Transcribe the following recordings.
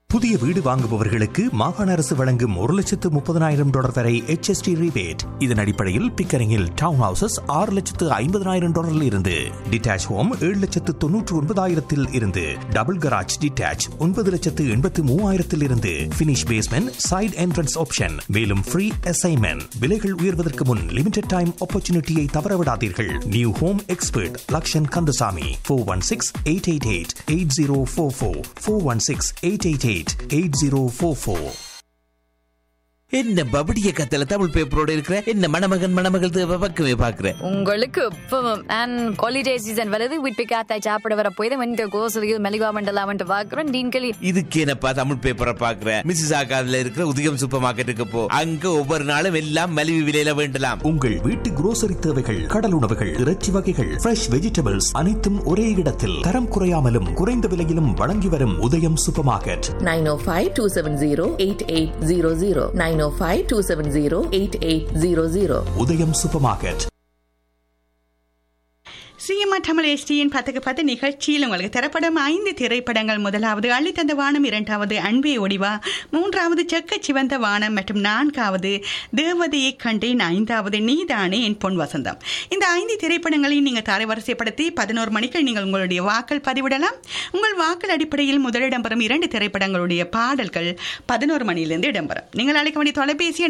புதிய வீடு வாங்குபவர்களுக்கு மாகாண அரசு வழங்கும் $1,30,000 வரை HST rebate. இதன் அடிப்படையில் பிக்கரிங்கில் டவுன் ஹவுசஸ் $6,50,000 இருந்து, டிட்டாச் ஹோம் $7,99,000 இருந்து, டபுள் கராஜ் டிட்டாச் $9,83,000 இருந்து, finish basement side entrance option. மேலும் ஃப்ரீ அசைன்மெண்ட். விலைகள் உயர்வதற்கு முன் லிமிடெட் டைம் ஆப்பர்ச்சுனிட்டியை தவறவிடாதீர்கள். New home expert Lakshan Kandasamy 416-888-8044 416-888-8044. என்ன பபடிய கத்தல தமிழ் பேப்பரோட இருக்கிற என்ன மணமகன் தேவை பக்கமே பாக்குறேன். உங்களுக்கு அண்ட் ஹாலிடே சீசன் வருது, வீட்டு காத்தாய் சாப்பிட வர போய் தான் இந்த கோசரியில் மெலிவா மண்டலாமன்ட்டு பாக்குறேன். டீன்களி இதுக்கு என்னப்பா தமிழ் பேப்பரை பாக்குறேன். மிஸ்ஸஸ் ஆகாதுல இருக்கிற உதயம் சூப்பர் மார்க்கெட்டுக்கு போ, அங்க ஒவ்வொரு நாளும் எல்லாம் மலிவு விலையில வேண்டலாம். உங்கள் வீட்டு குரோசரி தேவைகள், கடல் உணவுகள், இறைச்சி வகைகள், ஃப்ரெஷ் வெஜிடபிள்ஸ் அனைத்தும் ஒரே இடத்தில் தரம் குறையாமலும் குறைந்த விலையிலும் வழங்கி வரும் உதயம் சூப்பர் மார்க்கெட். 905-270-8800 905-270-8800 உதயம் சூப்பர் மார்க்கெட். சிஎம்ஆர் தமிழ் எஸ்டியின் 10க்கு 10 நிகழ்ச்சியில் உங்களுக்கு தரப்படும் 5 திரைப்படங்கள். முதலாவது அள்ளித்தந்த வானம், 2வது அன்பே ஒடிவா, 3வது செக்க சிவந்த வானம் மற்றும் 4வது தேவதையை கண்டேன், 5வது நீதானே என் பொன் வசந்தம். இந்த 5 திரைப்படங்களையும் நீங்கள் தரவரிசைப்படுத்தி 11 மணிக்கு நீங்கள் உங்களுடைய வாக்கள் பதிவிடலாம். உங்கள் வாக்கள் அடிப்படையில் முதலிடம் பெறும் 2 திரைப்படங்களுடைய பாடல்கள் 11 மணியிலிருந்து இடம்பெறும். நீங்கள் அழைக்க வேண்டிய தொலைபேசி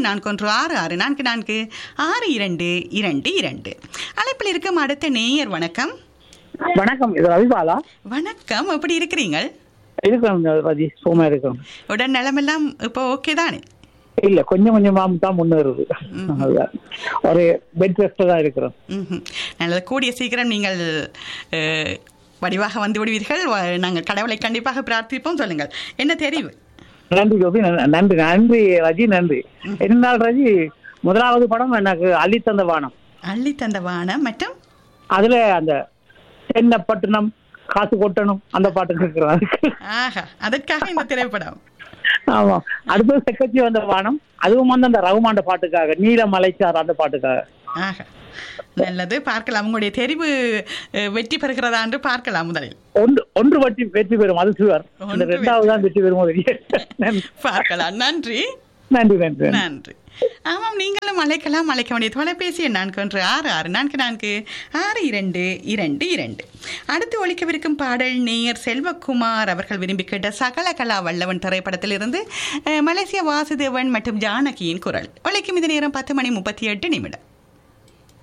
4166444222. அழைப்பில் இருக்கும் அடுத்த நேயர். வணக்கம். வணக்கம், இது ரவிபாலா. வணக்கம், எப்படி இருக்கிறீங்க? இருக்கிறோம் ரஜி, சும்மா இருக்கிறோம். உடன் நிலமெல்லாம் இப்போ ஓகே தானே? இல்ல, கொஞ்சம் கொஞ்சமா தான் முன்னேறுது. ஒரு பெட் ரெஸ்ட் தான் இருக்கிறோம். நல்லது, கூடிய சீக்கிரம் நீங்கள் வடிவாக வந்து விடுவீர்கள். நாங்கள் கடவுளை கண்டிப்பாக பிரார்த்திப்போம். சொல்லுங்கள், என்ன தெரிவு? நன்றி கோபி, நன்றி நன்றி ரஜி, நன்றி. என்னால் ரஜி, முதலாவது படம் எனக்கு அள்ளித்தந்த வானம். அள்ளித்தந்த வானம் மற்றும் அதுல அந்த தென்னப்பட்டினம் காசு கொட்டணும் அந்த பாட்டு இருக்கிறாங்க. ஆஹா, அதற்காக இந்த திரைப்படம். ஆமா, அடுத்தது செக்கச்சி வந்த வானம், அதுவும் வந்து அந்த ரகுமாண்ட பாட்டுக்காக, நீல மலைச்சார் அந்த பாட்டுக்காக. ஆஹா, நல்லது, பார்க்கலாம். உங்களுடைய தெரிவு வெற்றி பெறுகிறதா என்று பார்க்கலாம். முதலில் ஒன்று வெற்றி பெறும், அது சுவர். இரண்டாவது தான் வெற்றி பெறும். பார்க்கலாம். நன்றி நன்றி நன்றி நன்றி. ஆமாம், நீங்களும் அழைக்கலாம். அழைக்க வேண்டிய தொலைபேசி 4166444222. அடுத்து ஒலிக்கவிருக்கும் பாடல் நேயர் செல்வகுமார் அவர்கள் விரும்பி கேட்ட சகல கலா வல்லவன் திரைப்படத்திலிருந்து மலேசிய வாசுதேவன் மற்றும் ஜானகியின் குரல். ஒலிக்கும் இந்த நேரம் 10:38.